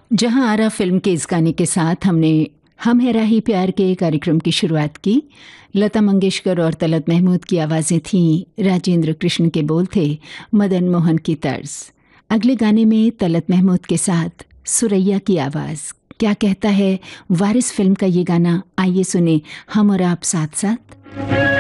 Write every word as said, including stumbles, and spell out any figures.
जहां आरा फिल्म के इस गाने के साथ हमने हम है राही प्यार के कार्यक्रम की शुरुआत की। लता मंगेशकर और तलत महमूद की आवाज़ें थीं, राजेंद्र कृष्ण के बोल थे, मदन मोहन की तर्ज। अगले गाने में तलत महमूद के साथ सुरैया की आवाज़। क्या कहता है वारिस फिल्म का ये गाना, आइए सुने हम और आप साथ साथ।